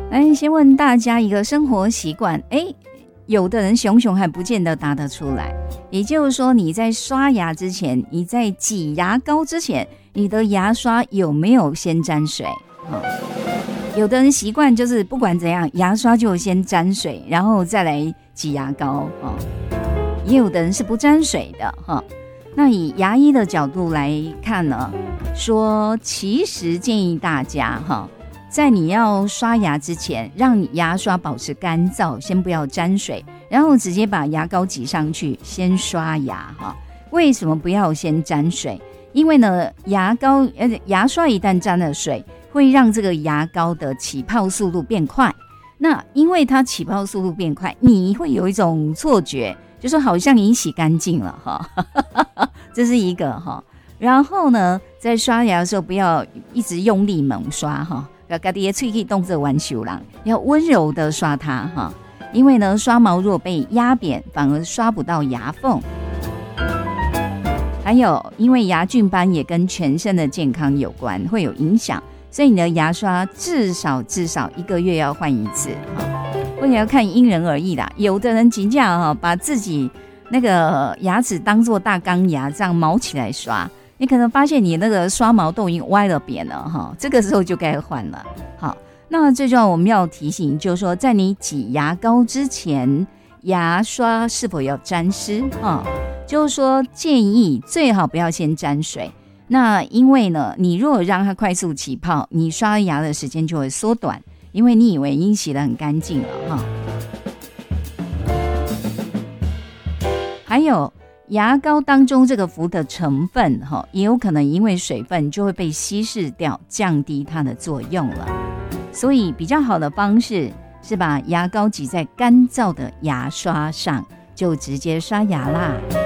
来，先问大家一个生活习惯，有的人熊熊还不见得答得出来。也就是说，你在刷牙之前，你在挤牙膏之前，你的牙刷有没有先沾水？有的人习惯就是不管怎样，牙刷就先沾水，然后再来挤牙膏。也有的人是不沾水的。那以牙医的角度来看呢，说其实建议大家在你要刷牙之前，让牙刷保持干燥，先不要沾水，然后直接把牙膏挤上去，先刷牙。为什么不要先沾水？因为呢，牙刷一旦沾了水，会让这个牙膏的起泡速度变快。那因为它起泡速度变快，你会有一种错觉，就说好像你洗干净了这是一个然后呢，在刷牙的时候不要一直用力猛刷自己的嘴可以动作玩手啦，要温柔的刷它因为呢，刷毛如果被压扁，反而刷不到牙缝。还有，因为牙菌斑也跟全身的健康有关，会有影响，所以你的牙刷至少1个月要换一次或者要看因人而异啦。有的人真的把自己那个牙齿当作大钢牙这样毛起来刷，你可能发现你那个刷毛都已经歪了扁了这个时候就该换了。好，那最重要我们要提醒就是说，在你挤牙膏之前，牙刷是否要沾湿就是说建议最好不要先沾水。那因为呢，你如果让它快速起泡，你刷牙的时间就会缩短，因为你以为已经洗得很干净了还有牙膏当中这个氟的成分也有可能因为水分就会被稀释掉，降低它的作用了。所以比较好的方式是把牙膏挤在干燥的牙刷上，就直接刷牙啦。